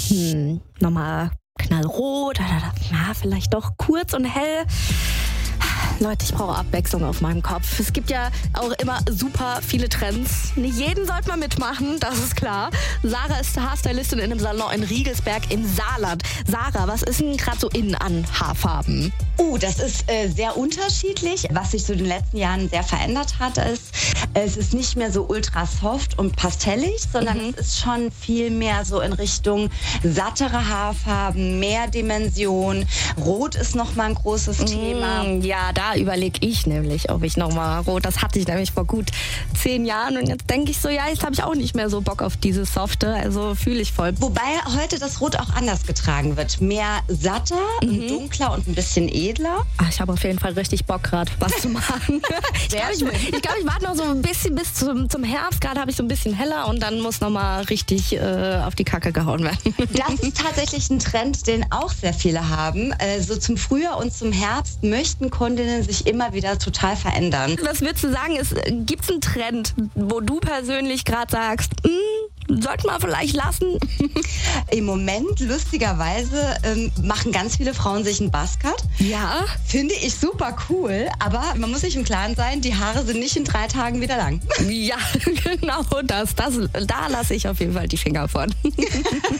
Nochmal knallrot, ja, vielleicht doch kurz und hell. Leute, ich brauche Abwechslung auf meinem Kopf. Es gibt ja auch immer super viele Trends. Nicht jeden sollte man mitmachen, das ist klar. Sarah ist Haarstylistin in einem Salon in Riegelsberg im Saarland. Sarah, was ist denn gerade so in an Haarfarben? Das ist sehr unterschiedlich. Was sich so in den letzten Jahren sehr verändert hat, ist, es ist nicht mehr so ultra soft und pastellig, sondern es ist schon viel mehr so in Richtung sattere Haarfarben, mehr Dimension. Rot ist nochmal ein großes Thema. Ja, da überlege ich nämlich, ob ich nochmal rot, das hatte ich nämlich vor gut 10 Jahren und jetzt denke ich so, ja, jetzt habe ich auch nicht mehr so Bock auf dieses Softe, also fühle ich voll. Wobei heute das Rot auch anders getragen wird. Mehr satter, dunkler und ein bisschen edler. Ich habe auf jeden Fall richtig Bock gerade, was zu machen. Ich glaube, ich warte noch so ein bisschen bis zum Herbst. Gerade habe ich so ein bisschen heller und dann muss nochmal richtig auf die Kacke gehauen werden. Das ist tatsächlich ein Trend, den auch sehr viele haben. So zum Frühjahr und zum Herbst möchten Kundinnen sich immer wieder total verändern. Was würdest du sagen, gibt es einen Trend, wo du persönlich gerade sagst, sollte man vielleicht lassen? Im Moment, lustigerweise, machen ganz viele Frauen sich einen Buzzcut. Ja. Finde ich super cool, aber man muss sich im Klaren sein, die Haare sind nicht in 3 Tagen wieder lang. Ja, genau das. Da lasse ich auf jeden Fall die Finger von.